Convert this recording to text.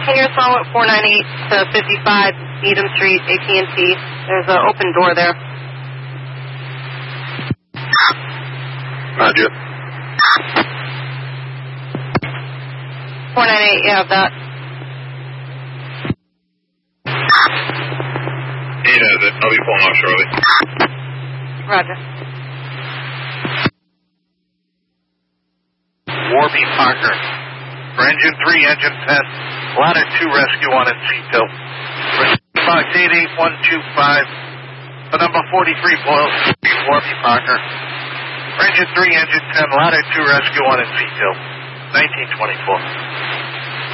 You're solid 498 to 55 Needham Street, AT&T. There's an open door there. Roger. 498, you have that. He has it. I'll be pulling off shortly. Roger. Warby Parker. For engine 3, engine test. Ladder 2 rescue on its seat tilt. Box 88125. For number 43 Boyle Street, Warby Parker. For engine 3, engine 10, ladder 2 rescue on its seat tilt. 1924.